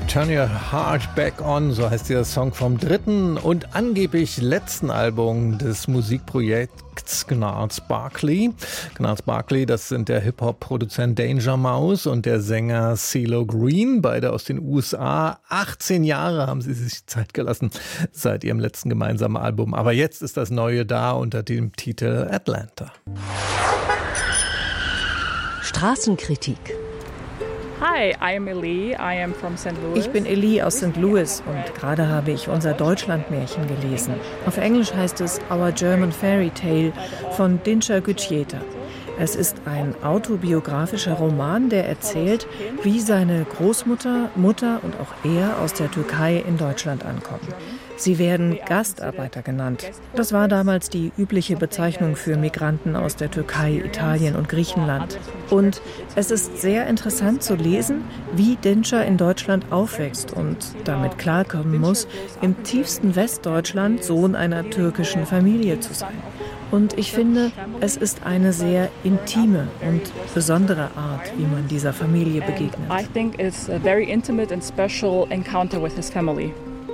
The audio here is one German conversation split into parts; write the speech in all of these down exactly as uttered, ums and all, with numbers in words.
Turn Your Heart Back On, so heißt dieser Song vom dritten und angeblich letzten Album des Musikprojekts Gnarls Barkley. Gnarls Barkley, das sind der Hip-Hop-Produzent Danger Mouse und der Sänger CeeLo Green, beide aus den U S A. achtzehn Jahre haben sie sich Zeit gelassen seit ihrem letzten gemeinsamen Album. Aber jetzt ist das Neue da unter dem Titel Atlanta. Straßenkritik. Hi, I am Elie. I am from Saint Louis. Ich bin Elie aus Sankt Louis und gerade habe ich unser Deutschlandmärchen gelesen. Auf Englisch heißt es Our German Fairy Tale von Dinçer Gücüeta. Es ist ein autobiografischer Roman, der erzählt, wie seine Großmutter, Mutter und auch er aus der Türkei in Deutschland ankommen. Sie werden Gastarbeiter genannt. Das war damals die übliche Bezeichnung für Migranten aus der Türkei, Italien und Griechenland. Und es ist sehr interessant zu lesen, wie Dinçer in Deutschland aufwächst und damit klarkommen muss, im tiefsten Westdeutschland Sohn einer türkischen Familie zu sein. Und ich finde, es ist eine sehr intime und besondere Art, wie man dieser Familie begegnet. I think it's a very intimate and special encounter with his family.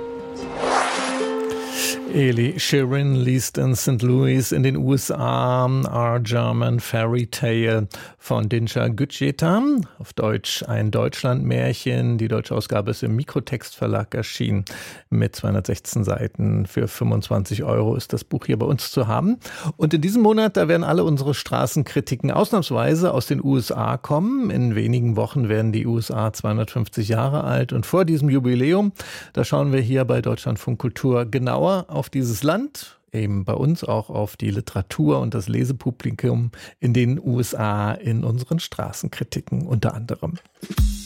Elie Sheeran liest in Sankt Louis in den U S A Our German Fairy Tale von Dinçer Gücüeta. Auf Deutsch ein Deutschlandmärchen. Die deutsche Ausgabe ist im Mikrotext Verlag erschienen mit zweihundertsechzehn Seiten. Für fünfundzwanzig Euro ist das Buch hier bei uns zu haben. Und in diesem Monat, da werden alle unsere Straßenkritiken ausnahmsweise aus den U S A kommen. In wenigen Wochen werden die U S A zweihundertfünfzig Jahre alt. Und vor diesem Jubiläum, da schauen wir hier bei Deutschlandfunk Kultur genauer auf dieses Land, eben bei uns auch auf die Literatur und das Lesepublikum in den U S A in unseren Straßenkritiken unter anderem.